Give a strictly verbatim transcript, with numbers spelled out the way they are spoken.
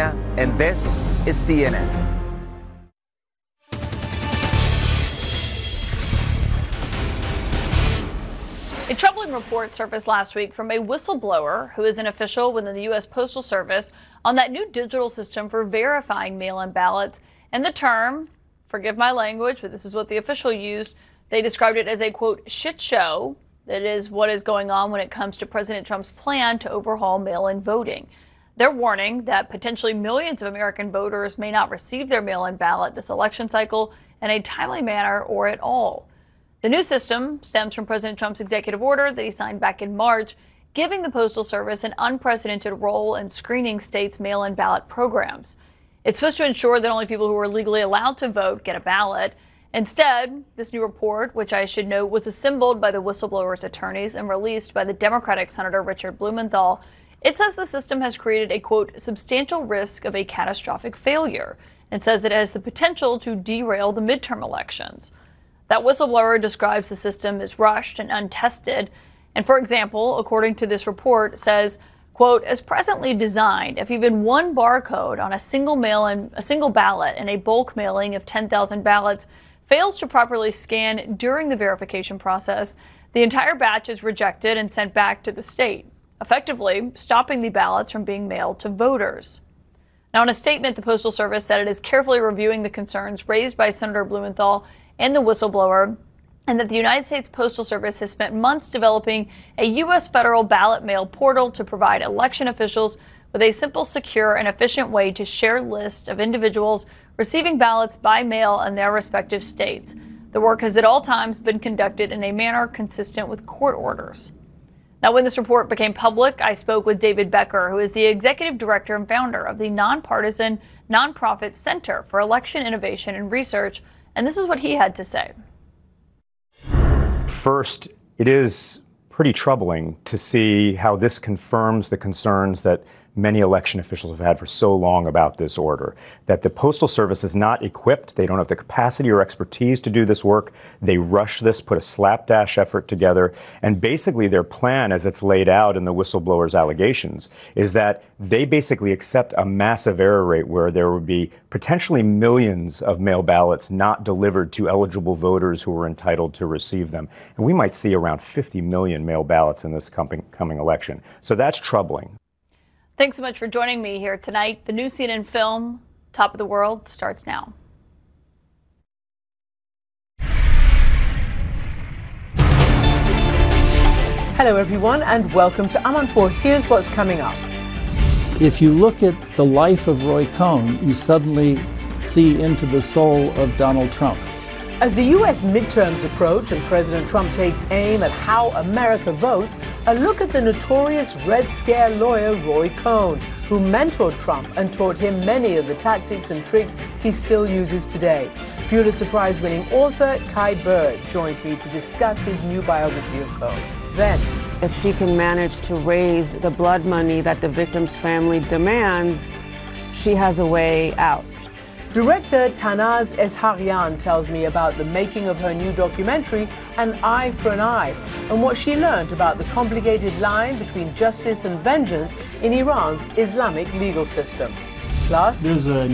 California, and this is C N N. A troubling report surfaced last week from a whistleblower who is an official within the U S Postal Service on that new digital system for verifying mail-in ballots. And the term, forgive my language, but this is what the official used, they described it as a, quote, shit show. That is what is going on when it comes to President Trump's plan to overhaul mail-in voting. They're warning that potentially millions of American voters may not receive their mail-in ballot this election cycle in a timely manner or at all. The new system stems from President Trump's executive order that he signed back in March, giving the Postal Service an unprecedented role in screening states' mail-in ballot programs. It's supposed to ensure that only people who are legally allowed to vote get a ballot. Instead, this new report, which I should note was assembled by the whistleblower's attorneys and released by the Democratic Senator Richard Blumenthal, it says the system has created a, quote, substantial risk of a catastrophic failure, and says it has the potential to derail the midterm elections. That whistleblower describes the system as rushed and untested, and for example, according to this report, says, quote, as presently designed, if even one barcode on a single mail in, a single ballot in a bulk mailing of ten thousand ballots fails to properly scan during the verification process, the entire batch is rejected and sent back to the state, effectively stopping the ballots from being mailed to voters. Now, in a statement, the Postal Service said it is carefully reviewing the concerns raised by Senator Blumenthal and the whistleblower, and that the United States Postal Service has spent months developing a U S federal ballot mail portal to provide election officials with a simple, secure, and efficient way to share lists of individuals receiving ballots by mail in their respective states. The work has at all times been conducted in a manner consistent with court orders. Now, when this report became public, I spoke with David Becker, who is the executive director and founder of the nonpartisan nonprofit Center for Election Innovation and Research, and this is what he had to say. First, it is pretty troubling to see how this confirms the concerns that many election officials have had for so long about this order, that the Postal Service is not equipped. They don't have the capacity or expertise to do this work. They rush this, put a slapdash effort together. And basically their plan, as it's laid out in the whistleblower's allegations, is that they basically accept a massive error rate where there would be potentially millions of mail ballots not delivered to eligible voters who are entitled to receive them. And we might see around fifty million mail ballots in this coming, coming election. So that's troubling. Thanks so much for joining me here tonight. The new C N N film, Top of the World, starts now. Hello, everyone, and welcome to Amanpour. Here's what's coming up. If you look at the life of Roy Cohn, you suddenly see into the soul of Donald Trump. As the U S midterms approach and President Trump takes aim at how America votes, a look at the notorious Red Scare lawyer Roy Cohn, who mentored Trump and taught him many of the tactics and tricks he still uses today. Pulitzer Prize-winning author Kai Bird joins me to discuss his new biography of Cohn. Then, if she can manage to raise the blood money that the victim's family demands, she has a way out. Director Tanaz Esharian tells me about the making of her new documentary, An Eye for an Eye, and what she learned about the complicated line between justice and vengeance in Iran's Islamic legal system. Plus, there's a